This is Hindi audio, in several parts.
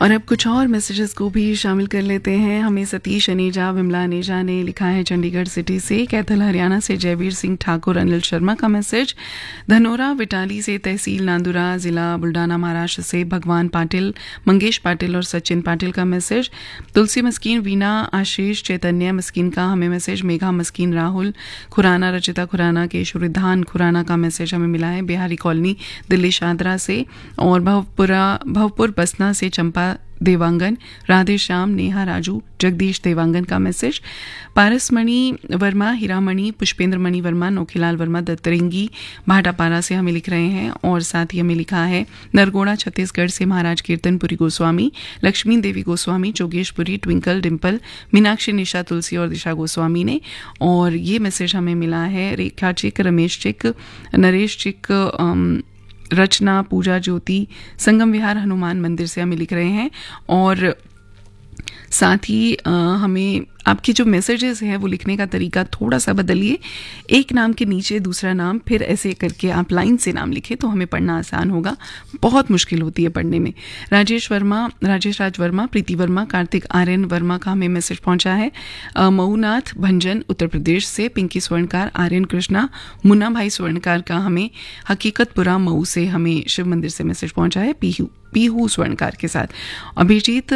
और अब कुछ और मैसेजेस को भी शामिल कर लेते हैं। हमें सतीश अनेजा विमला अनेजा ने लिखा है चंडीगढ़ सिटी से। कैथल हरियाणा से जयवीर सिंह ठाकुर अनिल शर्मा का मैसेज। धनोरा विटाली से तहसील नांदुरा जिला बुल्डाना महाराष्ट्र से भगवान पाटिल मंगेश पाटिल और सचिन पाटिल का मैसेज। तुलसी मस्कीन वीना आशीष चैतन्य मस्कीन का हमें मैसेज। मेघा मस्कीन राहुल खुराना रचिता खुराना केशवरिधान खुराना का मैसेज हमें मिला है बिहारी कॉलोनी दिल्ली शादरा से। और भवपुर बसना से चंपा देवांगन राधे श्याम नेहा राजू जगदीश देवांगन का मैसेज। पारसमणि वर्मा हीरामणि पुष्पेंद्र मणि वर्मा नोखीलाल वर्मा दत्तरिंगी भाटापारा से हमें लिख रहे हैं। और साथ ही हमें लिखा है नरगोड़ा छत्तीसगढ़ से महाराज कीर्तनपुरी गोस्वामी लक्ष्मी देवी गोस्वामी जोगेशपुरी ट्विंकल डिम्पल मीनाक्षी निशा तुलसी और दिशा गोस्वामी ने। और ये मैसेज हमें मिला है रेखा चिक रमेश चिक नरेश चिक रचना पूजा ज्योति संगम विहार हनुमान मंदिर से हमें लिख रहे हैं। और साथ ही हमें आपके जो मैसेजेस हैं वो लिखने का तरीका थोड़ा सा बदलिए। एक नाम के नीचे दूसरा नाम फिर ऐसे करके आप लाइन से नाम लिखें तो हमें पढ़ना आसान होगा। बहुत मुश्किल होती है पढ़ने में। राजेश राज वर्मा प्रीति वर्मा कार्तिक आर्यन वर्मा का हमें मैसेज पहुंचा है। मऊनाथ भंजन उत्तर प्रदेश से पिंकी स्वर्णकार आर्यन कृष्णा मुन्ना भाई स्वर्णकार का हमें हकीकतपुरा मऊ से हमें शिव मंदिर से मैसेज पहुंचा है पीहू स्वर्णकार के साथ। अभिजीत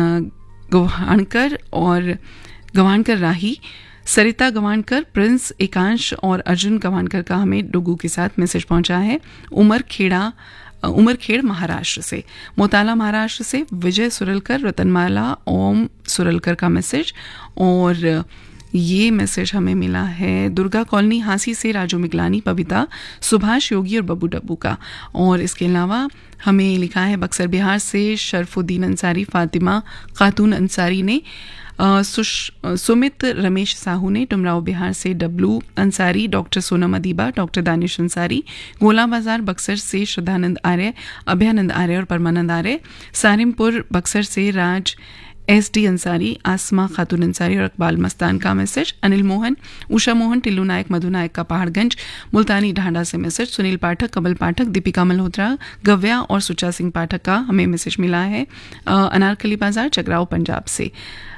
गवाणकर और गवाणकर राही सरिता गवाणकर प्रिंस एकांश और अर्जुन गवाणकर का हमें डुगू के साथ मैसेज पहुंचा है। उमरखेड़ महाराष्ट्र से। मोताला महाराष्ट्र से विजय सुरलकर रतनमाला ओम सुरलकर का मैसेज। और ये मैसेज हमें मिला है दुर्गा कॉलोनी हांसी से राजू मिगलानी पविता सुभाष योगी और बब्बू डब्बू का। और इसके अलावा हमें लिखा है बक्सर बिहार से शरफुद्दीन अंसारी फातिमा खातून अंसारी ने। सुमित रमेश साहू ने। डुमराव बिहार से W Ansari doctor Sonam Adiba doctor Danish Ansari. गोला बाजार बक्सर से श्रद्धानंद आर्य अभयानंद आर्य और परमानंद आर्य। सारिमपुर बक्सर से राज SD अंसारी आसमा खातून अंसारी और इकबाल मस्तान का मैसेज। अनिल मोहन उषा मोहन टिल्लू नायक मधु नायक का पहाड़गंज मुल्तानी ढांडा से मैसेज। सुनील पाठक कमल पाठक दीपिका मल्होत्रा गव्या और सुचा सिंह पाठक का हमें मैसेज मिला है अनारकली बाजार चकराव पंजाब से।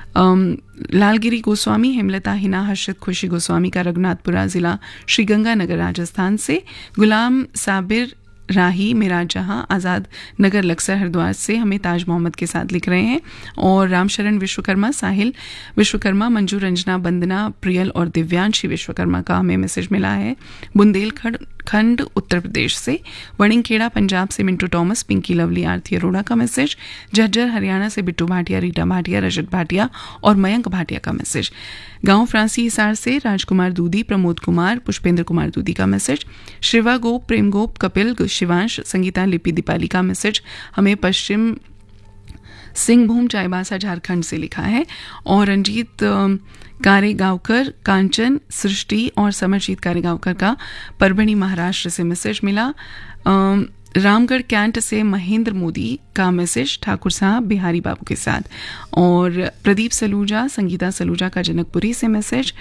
लालगिरी गोस्वामी हेमलता हिना हर्षित खुशी गोस्वामी का रघुनाथपुरा जिला श्रीगंगानगर राजस्थान से। गुलाम साबिर राही मिराज जहां आज़ाद नगर लक्सर हरिद्वार से हमें ताज मोहम्मद के साथ लिख रहे हैं। और रामशरण विश्वकर्मा साहिल विश्वकर्मा मंजू रंजना बंदना प्रियल और दिव्यांशी विश्वकर्मा का हमें मैसेज मिला है बुंदेलखंड उत्तर प्रदेश से। वणिंगखेड़ा पंजाब से मिंटू टॉमस पिंकी लवली आरती अरोड़ा का मैसेज। झज्जर हरियाणा से बिट्टू भाटिया रीटा भाटिया रजत भाटिया और मयंक भाटिया का मैसेज। गांव फ्रांसी हिसार से राजकुमार दूधी प्रमोद कुमार पुष्पेंद्र कुमार दूधी का मैसेज। शिवा गोप प्रेम गोप कपिल शिवांश संगीता लिपि दीपाली का मैसेज हमें पश्चिम सिंहभूम चाईबासा झारखंड से लिखा है। और रंजीत कारेगांवकर कांचन सृष्टि और समरजीत कारेगांवकर का परभणी महाराष्ट्र से मैसेज मिला। रामगढ़ कैंट से महेंद्र मोदी का मैसेज ठाकुर साहब बिहारी बाबू के साथ। और प्रदीप सलूजा संगीता सलूजा का जनकपुरी से मैसेज।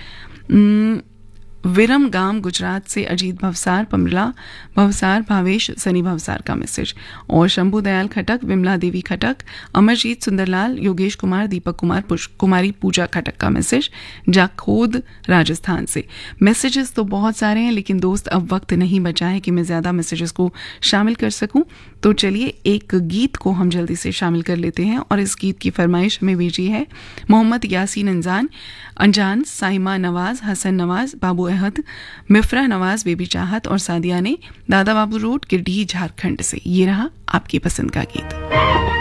विरम गांव गुजरात से अजीत भवसार पमला भवसार भावेश सनी भवसार का मैसेज। और शंभू दयाल खटक विमला देवी खटक अमरजीत सुंदरलाल योगेश कुमार दीपक कुमार कुमारी पूजा खटक का मैसेज जाखोद राजस्थान से। मैसेजेस तो बहुत सारे हैं लेकिन दोस्त अब वक्त नहीं बचा है कि मैं ज़्यादा मैसेजेस को शामिल कर सकूं। तो चलिए एक गीत को हम जल्दी से शामिल कर लेते हैं। और इस गीत की फरमाइश हमें भेजी है मोहम्मद यासीन अंजान साइमा नवाज हसन नवाज बाबू अहद मिफ्रा नवाज बेबी चाहत और सादिया ने दादा बाबू रोड गिरडीह झारखंड से। ये रहा आपकी पसंद का गीत।